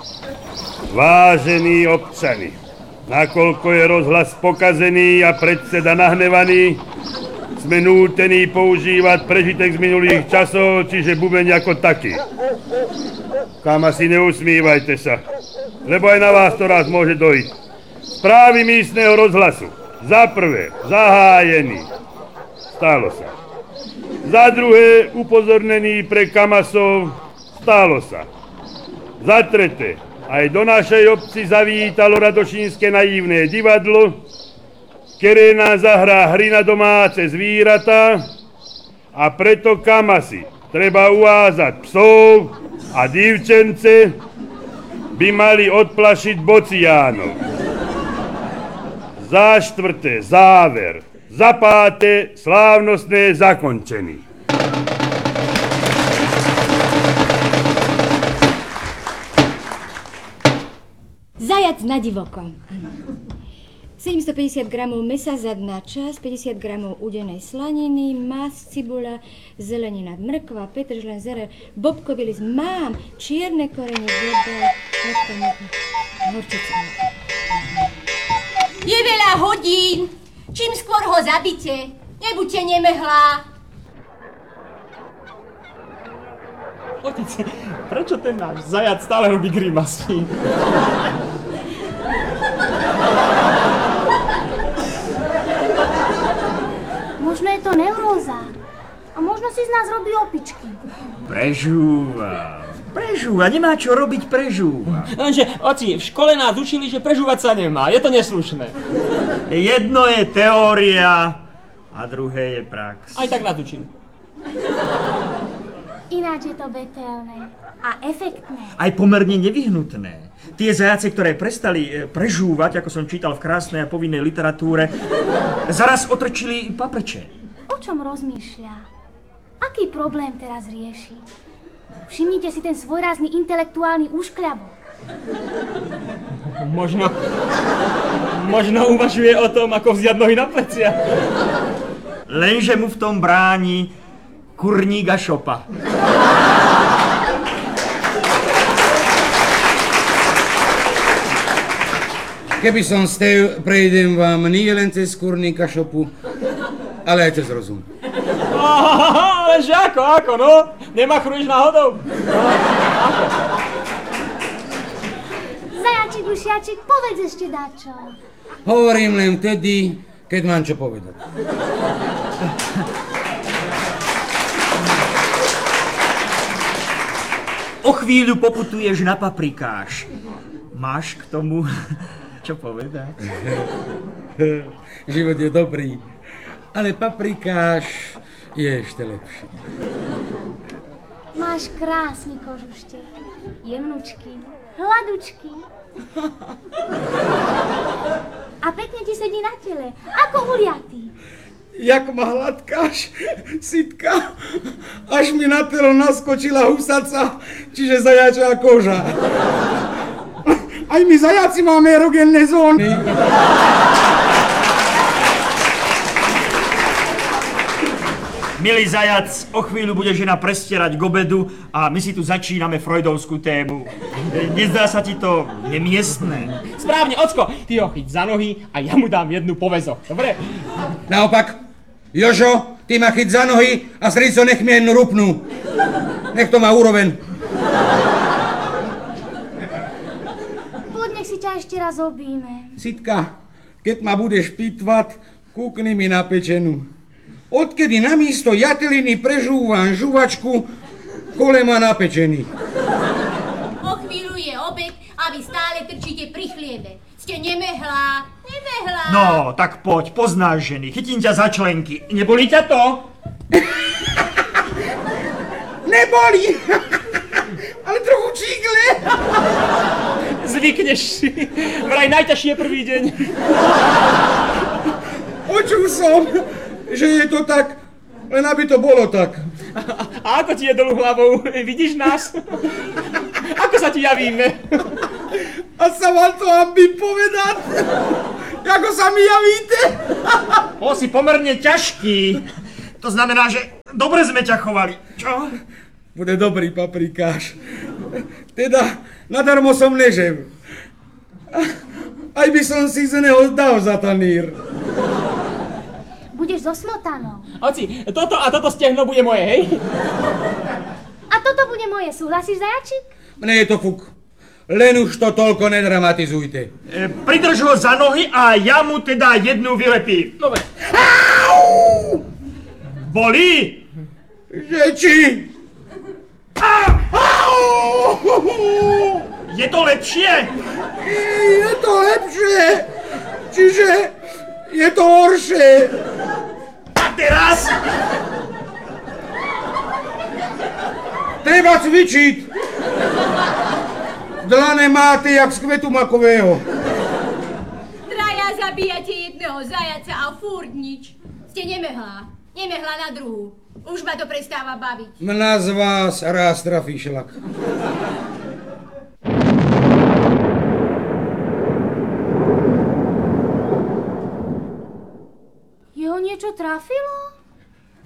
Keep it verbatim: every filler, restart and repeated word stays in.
Vážení občani, nakoľko je rozhlas pokazený a predseda nahnevaný, sme nútení používať prežitek z minulých časov, čiže bubeň ako taký. Kam asi neusmívajte sa, lebo aj na vás to raz môže dojít. Správy místneho rozhlasu. Za prvé, zahájený. Stálo sa. Za druhé, upozornený pre kamasov. Stálo sa. Za tretie, aj do našej obci zavítalo Radošínske naivné divadlo, ktoré nás zahrá hry na domáce zvíratá a preto kamasi treba uvázať psov a divčence by mali odplašiť bociánov. Za štvrté, záver. Za páté, slávnostné zakončení. Zajac na divoko. sedemstopäťdesiat gramov mesa zadnača, päťdesiat gramov udenej slaniny, masť, cibula, zelenina, mrkva, petržlen, zeler, bobkový list. Mám čierne korene, voda, horčica. Je veľa hodín. Čím skôr ho zabite. Nebuďte nemehlá. Otec, prečo ten náš zajac stále robí grimasy? Možno je to neuróza. A možno si z nás robí opičky. Prežúva. Prežúva. Nemá čo robiť, prežúva. Lenže, oci, v škole nás učili, že prežúvať sa nemá. Je to neslušné. Jedno je teória a druhé je prax. Aj tak nás učili. Ináč je to betelné a efektné. Aj pomerne nevyhnutné. Tie zajace, ktoré prestali prežúvať, ako som čítal v krásnej a povinnej literatúre, zaraz otrčili paprče. O čom rozmýšľa? Aký problém teraz rieši? Všimnite si ten svojrázny intelektuálny úškľabok. Možno... Možno uvažuje o tom, ako vziať nohy na plecia. Lenže mu v tom bráni kurník a šopa. Keby som stev, prejdem vám nie len cez kurníka šopu, ale aj cez rozum. Ale že ako, ako, no? Nemachruješ náhodou? No, ako? Zajačik, ušiačik, povedz ešte dačo. Hovorím len vtedy, keď mám čo povedať. O chvíľu poputuješ na paprikáš. Máš k tomu čo povedať? Život je dobrý, ale paprikáš je ešte lepší. Máš krásny kožuštek, jemnučký, hladučký. A pekne ti sedí na tele, ako uliatý. Jak ma hladkáš, Sitka, až mi na telo naskočila husaca, čiže zajačia koža. Aj my zajaci máme erogenné zóny. Milý zajac, o chvíľu bude žena prestierať k obedu a my si tu začíname freudovskú tému. Nezdá sa ti to nemiestné? Správne, ocko, ty ho chyť za nohy a ja mu dám jednu poväzo, dobre? Naopak, Jožo, ty ma chyť za nohy a srdco nech mi jednu rupnú. Nech to má úroveň. Poď, nech si ťa ešte raz objíme. Sitka, keď ma budeš pitvať, kúkni mi na pečenu. Odkedy namiesto jateliny prežúvam žuvačku, kole má napečený. O chvíľu je obed a vy stále trčíte pri chliebe. Ste nemehlá, nemehlá. No, tak poď, poznáš ženy, chytím ťa za členky. Nebolí ťa to? Nebolí, ale trochu čígle. Zvykneš si, vraj najťažšie prvý deň. Počul som, že je to tak, len aby to bolo tak. A, a ako ti je dolu hlavou? Vidíš nás? Ako sa ti javíme? A sa vám to aby povedať? Ako sa mi javíte? O, si pomerne ťažký. To znamená, že dobre sme ťa chovali. Čo? Bude dobrý paprikáš. Teda Nadarmo som nežil. Aj by som si z neho dal za tanír. Budeš so smotanou. Oci, toto a toto stehno bude moje, hej? A toto bude moje, súhlasíš, zajačik? Mne je to fuk. Len už to toľko nedramatizujte. E, pridrž ho za nohy a ja mu teda jednu vylepím. Dobre. Bolí? Že či? Je to lepšie? Je to lepšie. Čiže je to horšie. A teraz? Treba cvičiť. Dlane máte jak z kvetu makového. Traja zabíjate jedného zajaca a furt nič. Ste nemehlá. Nemehlá na druhu. Už ma to prestáva baviť. Mna z vás raz trafí šlak. Jeho niečo trafilo?